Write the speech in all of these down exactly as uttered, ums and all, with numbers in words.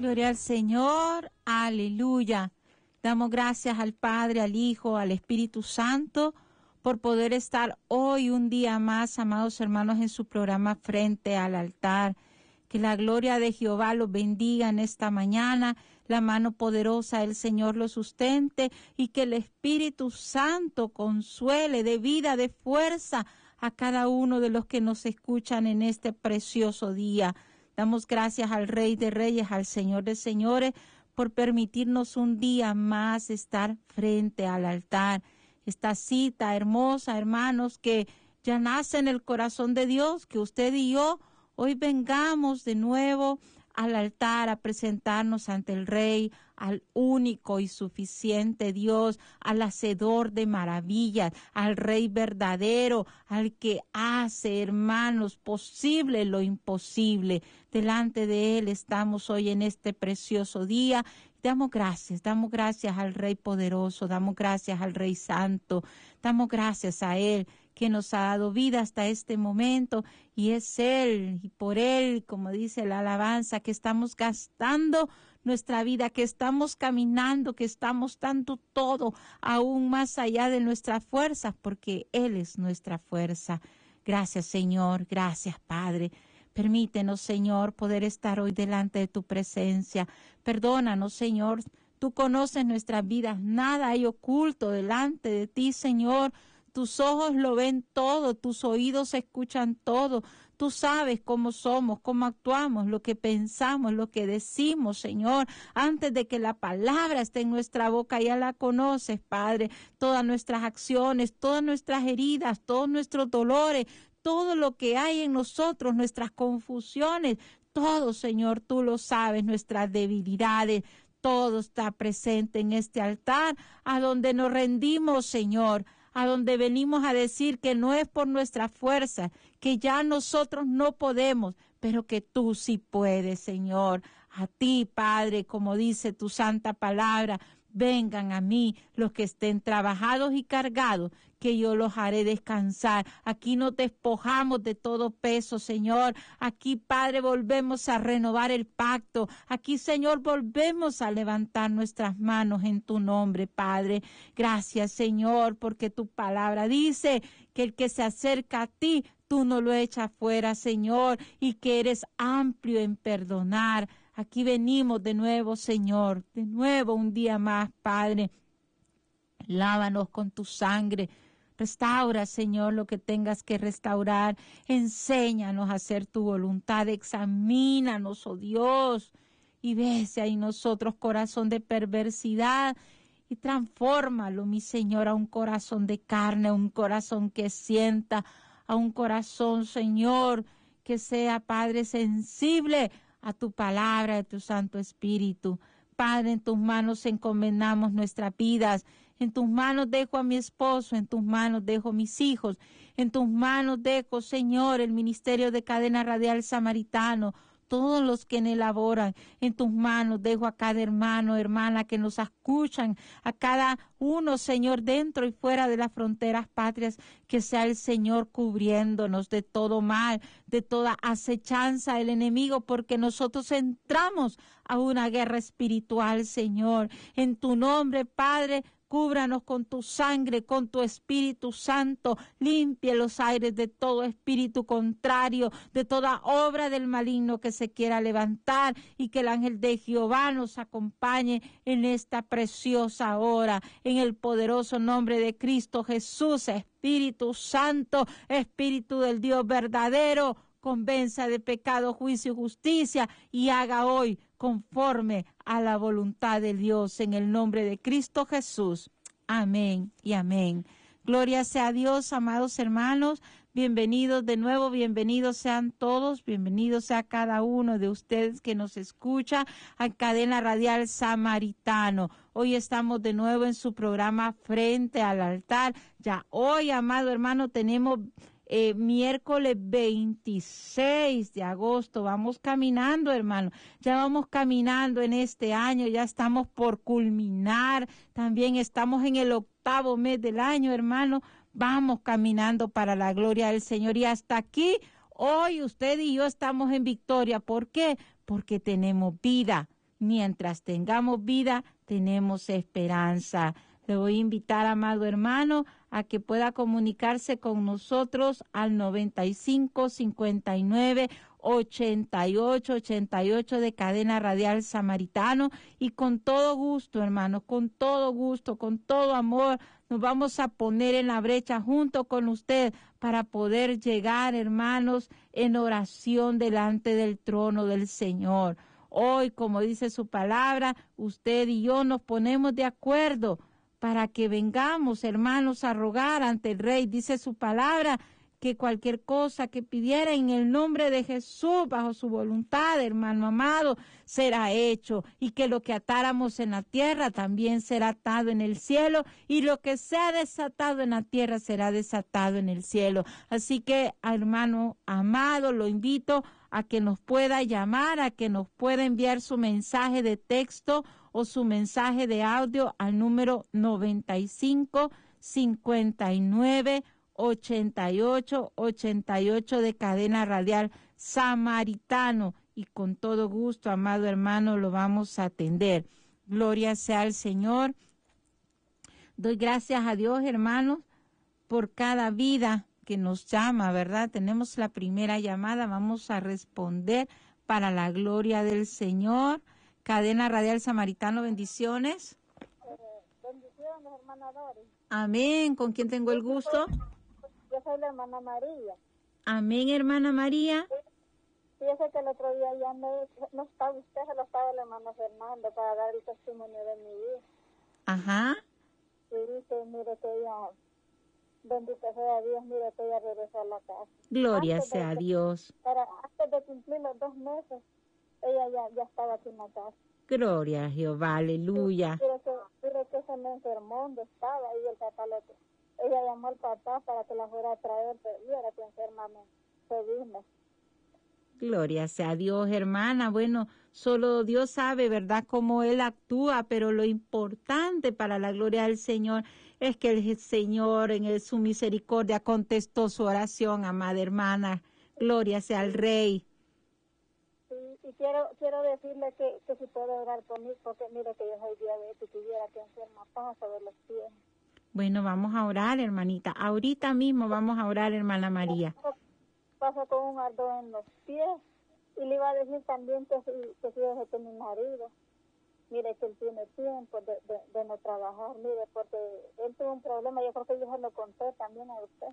Gloria al Señor, aleluya. Damos gracias al Padre, al Hijo, al Espíritu Santo por poder estar hoy un día más, amados hermanos, en su programa Frente al Altar. Que la gloria de Jehová los bendiga en esta mañana, la mano poderosa del Señor los sustente y que el Espíritu Santo consuele de vida, de fuerza a cada uno de los que nos escuchan en este precioso día. Damos gracias al Rey de Reyes, al Señor de Señores, por permitirnos un día más estar frente al altar. Esta cita hermosa, hermanos, que ya nace en el corazón de Dios, que usted y yo hoy vengamos de nuevo al altar a presentarnos ante el Rey, al único y suficiente Dios, al hacedor de maravillas, al Rey verdadero, al que hace, hermanos, posible lo imposible. Delante de Él estamos hoy en este precioso día. Damos gracias, damos gracias al Rey poderoso, damos gracias al Rey santo, damos gracias a Él que nos ha dado vida hasta este momento, y es Él y por Él, como dice la alabanza, que estamos gastando nuestra vida, que estamos caminando, que estamos dando todo aún más allá de nuestras fuerzas, porque Él es nuestra fuerza. Gracias, Señor, gracias, Padre. Permítenos, Señor, poder estar hoy delante de tu presencia. Perdónanos, Señor. Tú conoces nuestras vidas. Nada hay oculto delante de ti, Señor. Tus ojos lo ven todo, tus oídos escuchan todo. Tú sabes cómo somos, cómo actuamos, lo que pensamos, lo que decimos, Señor. Antes de que la palabra esté en nuestra boca, ya la conoces, Padre. Todas nuestras acciones, todas nuestras heridas, todos nuestros dolores, todo lo que hay en nosotros, nuestras confusiones, todo, Señor, tú lo sabes, nuestras debilidades. Todo está presente en este altar, a donde nos rendimos, Señor, a donde venimos a decir que no es por nuestra fuerza, que ya nosotros no podemos, pero que tú sí puedes, Señor. A ti, Padre, como dice tu santa palabra, vengan a mí los que estén trabajados y cargados, que yo los haré descansar. Aquí nos despojamos de todo peso, Señor. Aquí, Padre, volvemos a renovar el pacto. Aquí, Señor, volvemos a levantar nuestras manos en tu nombre, Padre. Gracias, Señor, porque tu palabra dice que el que se acerca a ti, tú no lo echas fuera, Señor, y que eres amplio en perdonar. Aquí venimos de nuevo, Señor, de nuevo un día más, Padre. Lávanos con tu sangre. Restaura, Señor, lo que tengas que restaurar. Enséñanos a hacer tu voluntad. Examínanos, oh Dios, y ve si hay en nosotros corazón de perversidad. Y transfórmalo, mi Señor, a un corazón de carne, a un corazón que sienta, a un corazón, Señor, que sea, Padre, sensible a tu palabra, a tu Santo Espíritu. Padre, en tus manos encomendamos nuestras vidas. En tus manos dejo a mi esposo, en tus manos dejo mis hijos, en tus manos dejo, Señor, el ministerio de Cadena Radial Samaritano, todos los que en él laboran. En tus manos dejo a cada hermano, hermana que nos escuchan, a cada uno, Señor, dentro y fuera de las fronteras patrias, que sea el Señor cubriéndonos de todo mal, de toda acechanza del enemigo, porque nosotros entramos a una guerra espiritual, Señor. En tu nombre, Padre, cúbranos con tu sangre, con tu Espíritu Santo. Limpie los aires de todo espíritu contrario, de toda obra del maligno que se quiera levantar, y que el ángel de Jehová nos acompañe en esta preciosa hora. En el poderoso nombre de Cristo Jesús, Espíritu Santo, Espíritu del Dios verdadero, convenza de pecado, juicio y justicia, y haga hoy conforme a la voluntad de Dios, en el nombre de Cristo Jesús. Amén y amén. Gloria sea a Dios, amados hermanos. Bienvenidos de nuevo, bienvenidos sean todos, bienvenidos sea cada uno de ustedes que nos escucha a Cadena Radial Samaritano. Hoy estamos de nuevo en su programa Frente al Altar. Ya hoy, amado hermano, tenemos Eh, miércoles veintiséis de agosto. Vamos caminando, hermano. Ya vamos caminando en este año. Ya estamos por culminar. También estamos en el octavo mes del año, hermano. Vamos caminando para la gloria del Señor. Y hasta aquí, hoy usted y yo estamos en victoria. ¿Por qué? Porque tenemos vida. Mientras tengamos vida, tenemos esperanza. Le voy a invitar, amado hermano, a que pueda comunicarse con nosotros al noventa y cinco, cincuenta y nueve, ochenta y ocho, ochenta y ocho de Cadena Radial Samaritano, y con todo gusto, hermanos, con todo gusto, con todo amor, nos vamos a poner en la brecha junto con usted para poder llegar, hermanos, en oración delante del trono del Señor. Hoy, como dice su palabra, usted y yo nos ponemos de acuerdo para que vengamos, hermanos, a rogar ante el Rey. Dice su palabra que cualquier cosa que pidiera en el nombre de Jesús, bajo su voluntad, hermano amado, será hecho. Y que lo que atáramos en la tierra también será atado en el cielo. Y lo que sea desatado en la tierra será desatado en el cielo. Así que, hermano amado, lo invito a que nos pueda llamar, a que nos pueda enviar su mensaje de texto o su mensaje de audio al número noventa y cinco, cincuenta y nueve, ochenta y ocho, ochenta y ocho de Cadena Radial Samaritano. Y con todo gusto, amado hermano, lo vamos a atender. Gloria sea al Señor. Doy gracias a Dios, hermanos, por cada vida que nos llama, ¿verdad? Tenemos la primera llamada, vamos a responder para la gloria del Señor. Cadena Radial Samaritano, bendiciones. Eh, bendiciones, hermana Dori. Amén. ¿Con quién tengo el gusto? Yo soy la hermana María. Amén, hermana María. Fíjese que el otro día llamé, no estaba usted, se lo estaba el hermano Fernando para dar el testimonio de mi hija. Ajá. Y dice, mire que ella, bendito sea Dios, mire que ella regresó a la casa. Gloria Antes sea a de- Dios. Para, antes de cumplir los dos meses, ella ya, ya estaba aquí en la casa. Gloria a Jehová, aleluya. Mire que, mire que se me enfermó donde estaba y el papá lo ella llamó al papá para que la fuera a traer, pero yo era que enferma me, se vino. Gloria sea a Dios, hermana. Bueno, solo Dios sabe, ¿verdad?, cómo Él actúa, pero lo importante para la gloria del Señor es que el Señor en el- su misericordia contestó su oración, amada hermana. Gloria sea al Rey. Sí, y quiero quiero decirle que, que si puede orar conmigo, porque mire que yo soy diabética y tuviera que enferma pasa de los pies. Bueno, vamos a orar, hermanita. Ahorita mismo vamos a orar, hermana María. Pasa con un ardor en los pies. Y le iba a decir también que si, que si es que mi marido, mire que él tiene tiempo de, de, de no trabajar, mire, porque él tuvo un problema, yo creo que yo se lo conté también a usted.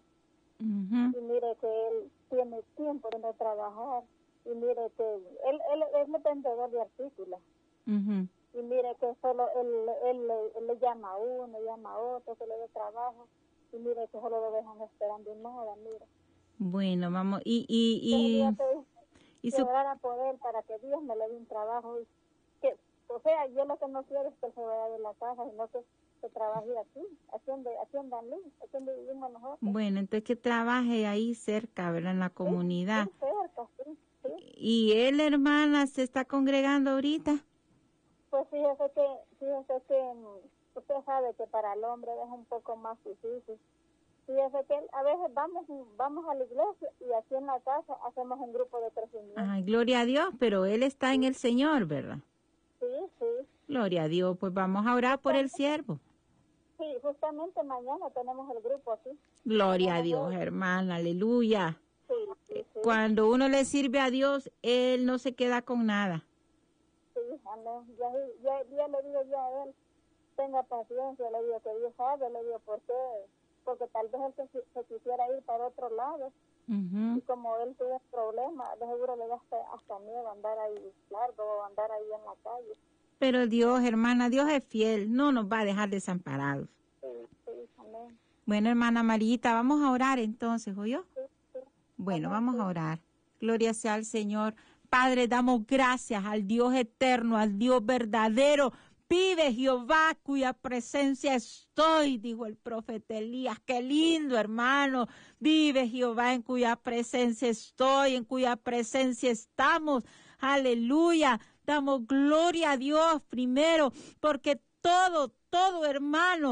Ujú. Y mire que él tiene tiempo de no trabajar. Y mire que él, él, él es vendedor de artículos. Ujú. Y mire que solo él, él, él, él le llama a uno, llama a otro, que le dé trabajo. Y mire que solo lo dejan esperando y nada, mire. Bueno, vamos. Y, y, Yo y, quería pedir y que su, orara por él para que Dios me le dé un trabajo. Y que, o sea, yo lo que no quiero es que él se vaya de la casa, sino que, que trabaje aquí, aquí donde, aquí donde, aquí donde vivimos nosotros. bueno, entonces que trabaje ahí cerca, ¿verdad?, en la comunidad. Sí, cerca, sí, sí. ¿Y él, hermana, se está congregando ahorita? Pues fíjese que, fíjese que mm, usted sabe que para el hombre es un poco más difícil. Fíjese que a veces vamos vamos a la iglesia y aquí en la casa hacemos un grupo de crecimiento. Ay, gloria a Dios, pero él está en el Señor, ¿verdad? Sí, sí. Gloria a Dios, pues vamos a orar por el siervo. Sí, justamente mañana tenemos el grupo aquí. Gloria a Dios, hermana, aleluya. Sí, sí, sí. Cuando uno le sirve a Dios, Él no se queda con nada. Sí, amén. Ya, ya, ya le digo yo a él, tenga paciencia, le digo que Dios sabe, le digo por qué, porque tal vez él se, se quisiera ir para otro lado. Ujú. Y como él tuvo un problema, de seguro le da hasta, hasta miedo andar ahí largo o andar ahí en la calle. Pero Dios, hermana, Dios es fiel, no nos va a dejar desamparados. Sí, sí, amén. Bueno, hermana Marita, vamos a orar entonces, ¿oyó? Sí, sí. Bueno, Amén, vamos sí. a orar. Gloria sea al Señor. Padre, damos gracias al Dios eterno, al Dios verdadero. Vive Jehová, cuya presencia estoy, dijo el profeta Elías. Qué lindo, hermano. Vive Jehová, en cuya presencia estoy, en cuya presencia estamos. Aleluya. Damos gloria a Dios primero, porque todo, todo hermano,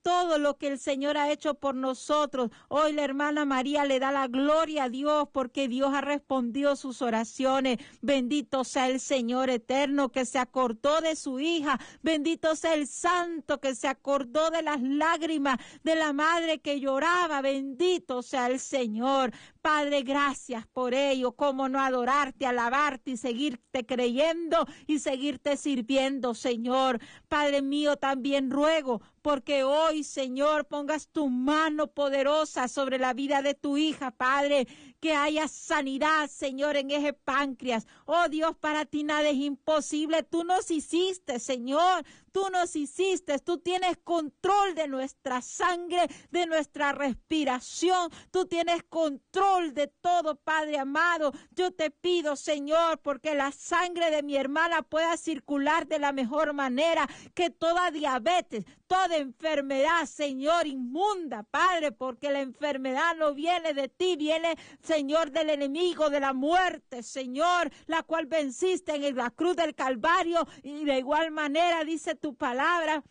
todo lo que el Señor ha hecho por nosotros. Hoy la hermana María le da la gloria a Dios porque Dios ha respondido sus oraciones. Bendito sea el Señor eterno que se acordó de su hija. Bendito sea el Santo que se acordó de las lágrimas de la madre que lloraba. Bendito sea el Señor. Padre, gracias por ello. Cómo no adorarte, alabarte y seguirte creyendo y seguirte sirviendo, Señor. Padre mío, también ruego porque hoy, Señor, pongas tu mano poderosa sobre la vida de tu hija, Padre, que haya sanidad, Señor, en ese páncreas. Oh Dios, para ti nada es imposible. Tú nos hiciste, Señor. Tú nos hiciste. Tú tienes control de nuestra sangre, de nuestra respiración. Tú tienes control de todo, Padre amado. Yo te pido, Señor, porque la sangre de mi hermana pueda circular de la mejor manera, que toda diabetes, toda enfermedad, Señor, inmunda, Padre, porque la enfermedad no viene de ti, viene, Señor, del enemigo, de la muerte, Señor, la cual venciste en la cruz del Calvario, y de igual manera dice tu palabra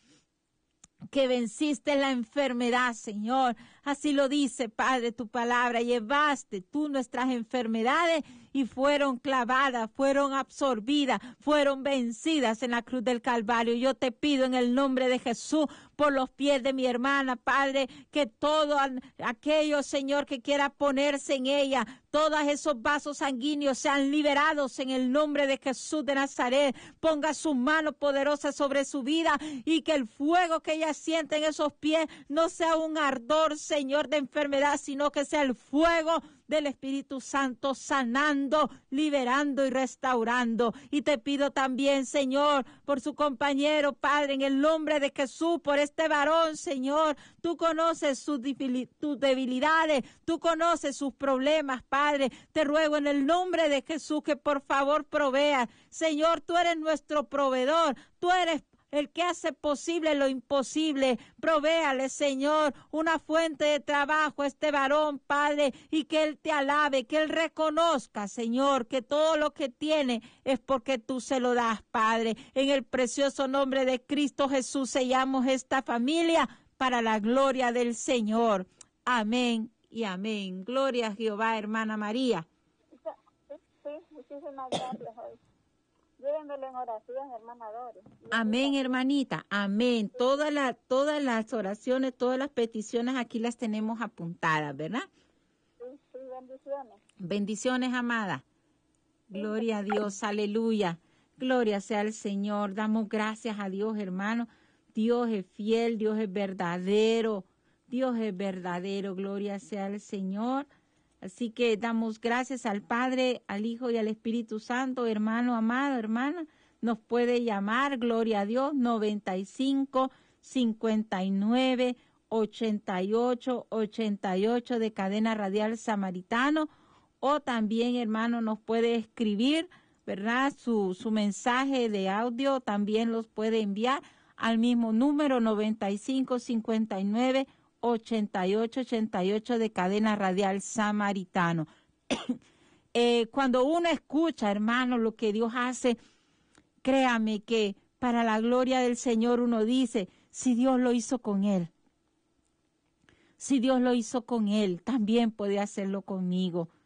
que venciste la enfermedad, Señor. Así lo dice, Padre, tu palabra. Llevaste tú nuestras enfermedades y fueron clavadas, fueron absorbidas, fueron vencidas en la cruz del Calvario. Yo te pido en el nombre de Jesús, por los pies de mi hermana, Padre, que todo aquello, Señor, que quiera ponerse en ella, todos esos vasos sanguíneos sean liberados en el nombre de Jesús de Nazaret. Ponga su mano poderosa sobre su vida y que el fuego que ella siente en esos pies no sea un ardor, Señor, de enfermedad, sino que sea el fuego del Espíritu Santo sanando, liberando y restaurando. Y te pido también, Señor, por su compañero, Padre, en el nombre de Jesús, por este varón, Señor. Tú conoces sus debilidades, tú conoces sus problemas, Padre. Te ruego en el nombre de Jesús que por favor proveas. Señor, tú eres nuestro proveedor, tú eres el que hace posible lo imposible. Provéale, Señor, una fuente de trabajo a este varón, Padre, y que él te alabe, que él reconozca, Señor, que todo lo que tiene es porque tú se lo das, Padre. En el precioso nombre de Cristo Jesús sellamos esta familia para la gloria del Señor. Amén y amén. Gloria a Jehová, hermana María. Sí, sí, muchísimas gracias. Llévenmelo en oración, hermana Doris. Amén, hermanita. Amén. Todas las, todas las oraciones, todas las peticiones aquí las tenemos apuntadas, ¿verdad? Sí, sí, bendiciones. Bendiciones, amada. Gloria a Dios, aleluya. Gloria sea al Señor. Damos gracias a Dios, hermano. Dios es fiel, Dios es verdadero. Dios es verdadero. Gloria sea al Señor. Así que damos gracias al Padre, al Hijo y al Espíritu Santo. Hermano amado, hermana, nos puede llamar, gloria a Dios, noventa y cinco, cincuenta y nueve, ochenta y ocho, ochenta y ocho de Cadena Radial Samaritano. O también, hermano, nos puede escribir, ¿verdad? Su, su mensaje de audio también los puede enviar al mismo número noventa y cinco, cincuenta y nueve, ochenta y ocho, ochenta y ocho de Cadena Radial Samaritano. eh, cuando uno escucha, hermano, lo que Dios hace, créame que para la gloria del Señor uno dice, si Dios lo hizo con él, si Dios lo hizo con él, también puede hacerlo conmigo.